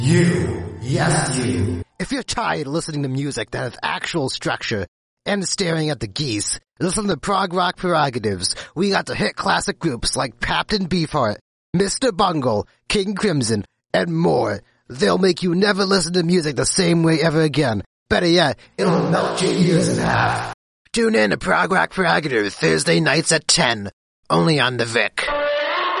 You. Yes, you. If you're tired of listening to music that has actual structure and staring at the geese, listen to Prog Rock Prerogatives. We got to hit classic groups like Captain Beefheart, Mr. Bungle, King Crimson, and more. They'll make you never listen to music the same way ever again. Better yet, it'll melt your ears in half. Tune in to Prog Rock Prerogatives Thursday nights at 10, only on the Vic.